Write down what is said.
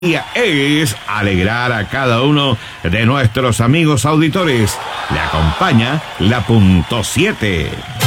es alegrar a cada uno de nuestros amigos auditores. Le acompaña la .7.